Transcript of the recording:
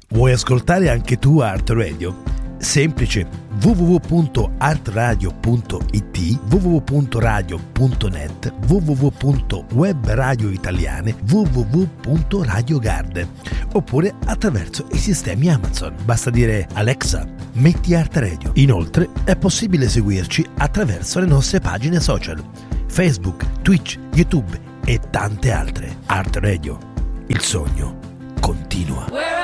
Vuoi ascoltare anche tu Art Radio? Semplice: www.artradio.it, www.radio.net, www.webradioitaliane, www.radiogarden, oppure attraverso i sistemi Amazon. Basta dire: Alexa, metti Art Radio. Inoltre è possibile seguirci attraverso le nostre pagine social: Facebook, Twitch, YouTube e tante altre. Art Radio, il sogno continua.